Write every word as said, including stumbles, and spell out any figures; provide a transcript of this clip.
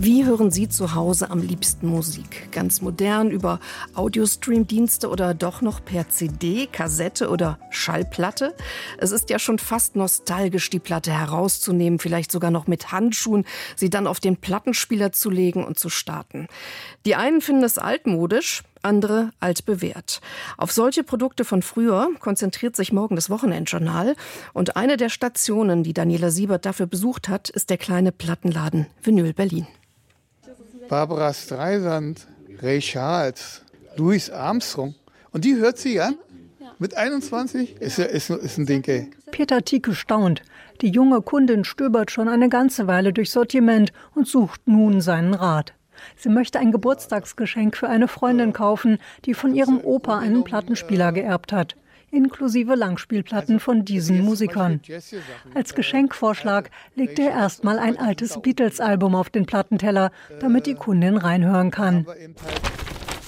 Wie hören Sie zu Hause am liebsten Musik? Ganz modern über Audiostream-Dienste oder doch noch per C D, Kassette oder Schallplatte? Es ist ja schon fast nostalgisch, die Platte herauszunehmen, vielleicht sogar noch mit Handschuhen, sie dann auf den Plattenspieler zu legen und zu starten. Die einen finden es altmodisch, andere altbewährt. Auf solche Produkte von früher konzentriert sich morgen das Wochenendjournal. Und eine der Stationen, die Daniela Siebert dafür besucht hat, ist der kleine Plattenladen Vinyl Berlin. Barbra Streisand, Ray Charles, Louis Armstrong. Und die hört sie an? Mit einundzwanzig? Ist, ist, ist ein Ding, ey. Peter Tieke staunt. Die junge Kundin stöbert schon eine ganze Weile durch Sortiment und sucht nun seinen Rat. Sie möchte ein Geburtstagsgeschenk für eine Freundin kaufen, die von ihrem Opa einen Plattenspieler geerbt hat, inklusive Langspielplatten von diesen Musikern. Als Geschenkvorschlag legte er erstmal ein altes Beatles-Album auf den Plattenteller, damit die Kundin reinhören kann.